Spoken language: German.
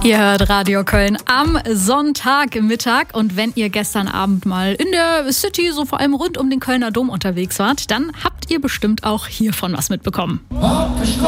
Ihr hört Radio Köln am Sonntagmittag und wenn ihr gestern Abend mal in der City, so vor allem rund um den Kölner Dom unterwegs wart, dann habt ihr bestimmt auch hiervon was mitbekommen.